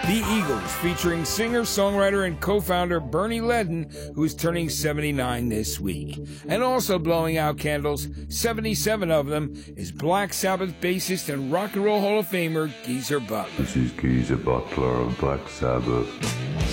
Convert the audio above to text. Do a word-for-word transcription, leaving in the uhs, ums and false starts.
The Eagles, featuring singer, songwriter, and co-founder Bernie Leadon, who is turning seventy-nine this week. And also blowing out candles, seventy-seven of them, is Black Sabbath bassist and Rock and Roll Hall of Famer Geezer Butler. This is Geezer Butler of Black Sabbath.